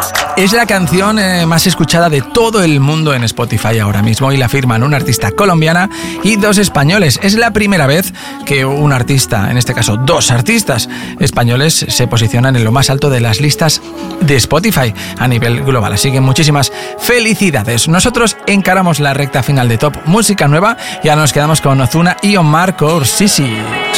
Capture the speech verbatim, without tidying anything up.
Es la canción eh, más escuchada de todo el mundo en Spotify ahora mismo y la firman una artista colombiana y dos españoles. Es la primera vez que un artista, en este caso dos artistas españoles, se posicionan en lo más alto de las listas de Spotify a nivel global. Así que muchísimas felicidades. Nosotros encaramos la recta final de Top Música Nueva y ahora nos quedamos con Ozuna y Omar Corsisi.